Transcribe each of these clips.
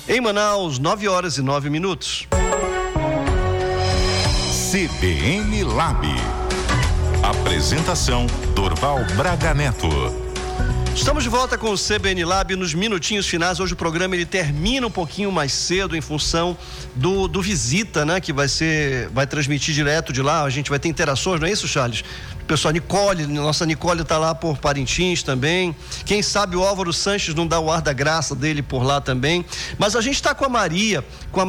Em Manaus, 9h09. CBN Lab. Apresentação Dorval Braga Neto. Estamos de volta com o CBN Lab nos minutinhos finais. Hoje o programa ele termina um pouquinho mais cedo em função do Visita, né? Que vai transmitir direto de lá. A gente vai ter interações, não é isso, Charles? Pessoal, nossa Nicole está lá por Parintins também. Quem sabe o Álvaro Sanches não dá o ar da graça dele por lá também. Mas a gente está com a Maria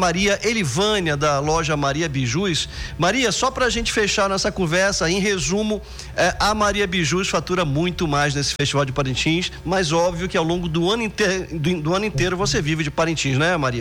Elivânia, da loja Maria Bijus. Maria, só para a gente fechar nossa conversa, em resumo, a Maria Bijus fatura muito mais nesse Festival de Parintins, mas óbvio que ao longo do ano inteiro você vive de Parintins, né, Maria?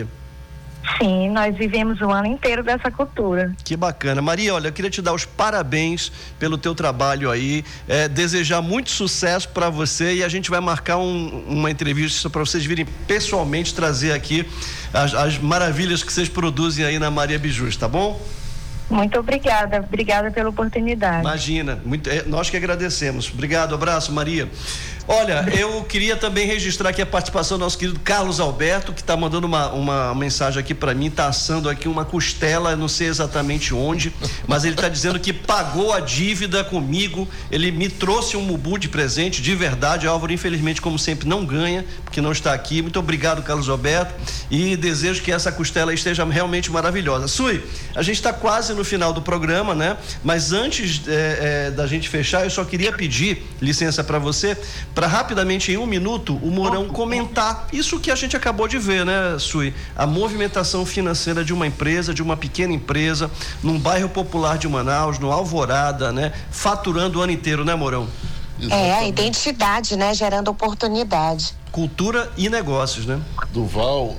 Sim, nós vivemos o ano inteiro dessa cultura. Que bacana. Maria, olha, eu queria te dar os parabéns pelo teu trabalho aí, desejar muito sucesso para você, e a gente vai marcar uma entrevista para vocês virem pessoalmente trazer aqui as maravilhas que vocês produzem aí na Maria Bijus, tá bom? Muito obrigada pela oportunidade. Imagina, nós que agradecemos. Obrigado, abraço, Maria. Olha, eu queria também registrar aqui a participação do nosso querido Carlos Alberto, que está mandando uma mensagem aqui para mim, está assando aqui uma costela, não sei exatamente onde, mas ele está dizendo que pagou a dívida comigo, ele me trouxe um mubu de presente, de verdade. Álvaro, infelizmente, como sempre, não ganha, porque não está aqui. Muito obrigado, Carlos Alberto, e desejo que essa costela esteja realmente maravilhosa. Sui, a gente está quase no final do programa, né? Mas antes da gente fechar, eu só queria pedir licença para você, para rapidamente, em 1 minuto, o Mourão comentar isso que a gente acabou de ver, né, Sui? A movimentação financeira de uma empresa, de uma pequena empresa, num bairro popular de Manaus, no Alvorada, né? Faturando o ano inteiro, né, Mourão? Exatamente. A identidade, né? Gerando oportunidade. Cultura e negócios, né? Duval,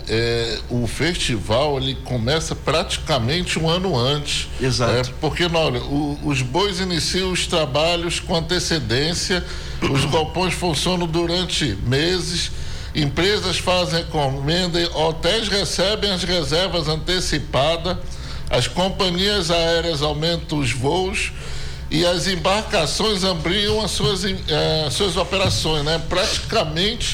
o festival ele começa praticamente um ano antes. Exato. Porque, olha, os bois iniciam os trabalhos com antecedência, os galpões funcionam durante meses, empresas fazem encomenda, hotéis recebem as reservas antecipadas, as companhias aéreas aumentam os voos e as embarcações ampliam as suas operações, né? Praticamente,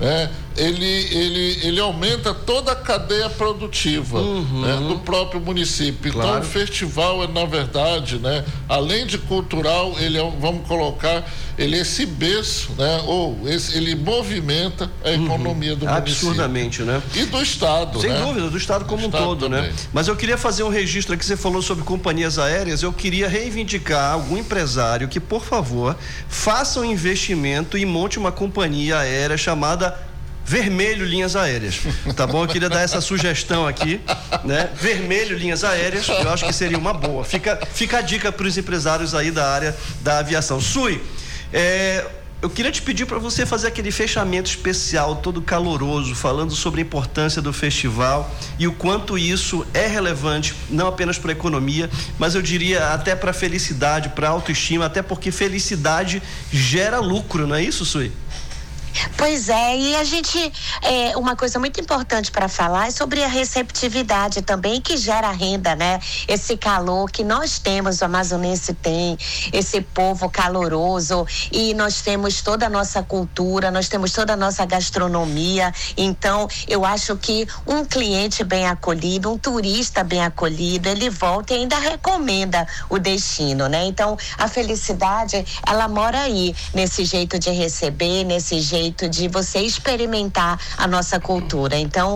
ele aumenta toda a cadeia produtiva, né, do próprio município. Claro. Então o festival na verdade, né, além de cultural, ele vamos colocar, ele é esse berço, né, ele movimenta a economia do município. Absurdamente, né? E do estado, sem né? dúvida, do estado como um todo, também, né? Mas eu queria fazer um registro aqui, você falou sobre companhias aéreas, eu queria reivindicar algum empresário que, por favor, faça um investimento e monte uma companhia aérea chamada Vermelho Linhas Aéreas, tá bom? Eu queria dar essa sugestão aqui, né? Vermelho Linhas Aéreas, eu acho que seria uma boa. Fica a dica para os empresários aí da área da aviação. Sui, eu queria te pedir para você fazer aquele fechamento especial, todo caloroso, falando sobre a importância do festival e o quanto isso é relevante, não apenas para a economia, mas eu diria até para a felicidade, para a autoestima, até porque felicidade gera lucro, não é isso, Sui? Pois é, e a gente, uma coisa muito importante para falar é sobre a receptividade também, que gera renda, né? Esse calor que nós temos, o amazonense tem, esse povo caloroso, e nós temos toda a nossa cultura, nós temos toda a nossa gastronomia. Então, eu acho que um cliente bem acolhido, um turista bem acolhido, ele volta e ainda recomenda o destino, né? Então, a felicidade, ela mora aí, nesse jeito de receber, nesse jeito de você experimentar a nossa cultura. Então,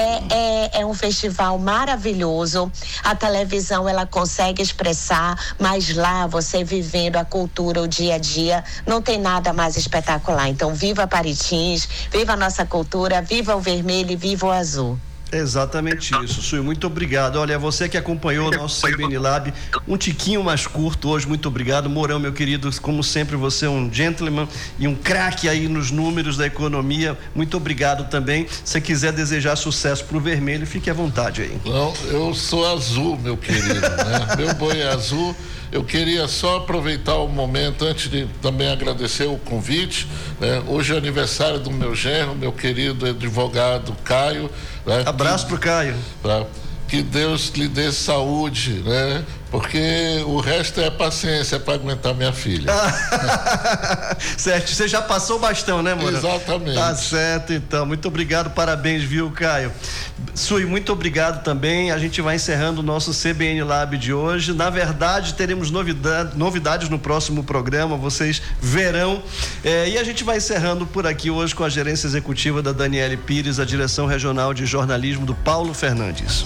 é um festival maravilhoso. A televisão, ela consegue expressar, mas lá, você vivendo a cultura, o dia a dia, não tem nada mais espetacular. Então, viva Parintins, viva a nossa cultura, viva o vermelho e viva o azul. Exatamente isso, Sui, muito obrigado. Olha, você que acompanhou o nosso CBN Lab, um tiquinho mais curto hoje, muito obrigado. Mourão, meu querido, como sempre, você é um gentleman e um craque aí nos números da economia, muito obrigado também. Se quiser desejar sucesso pro vermelho, fique à vontade aí. Não, eu sou azul, meu querido, né? Meu boi é azul. Eu queria só aproveitar o momento, antes de também agradecer o convite, né? Hoje é aniversário do meu genro, meu querido advogado Caio, né? Abraço pro Caio. Que Deus lhe dê saúde, né? porque o resto é paciência para aguentar minha filha. Certo, você já passou o bastão, né, Mourão? Exatamente. Tá certo, então. Muito obrigado, parabéns, viu, Caio? Sui, muito obrigado também. A gente vai encerrando o nosso CBN Lab de hoje. Na verdade, teremos novidades no próximo programa, vocês verão. E a gente vai encerrando por aqui hoje com a gerência executiva da Daniele Pires, a direção regional de jornalismo do Paulo Fernandes.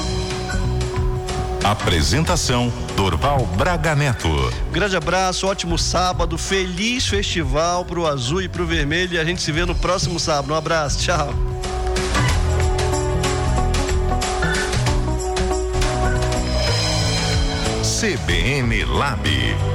Apresentação: Dorval Braga Neto. Grande abraço, ótimo sábado, feliz festival pro azul e pro vermelho, e a gente se vê no próximo sábado. Um abraço, tchau. CBN Lab.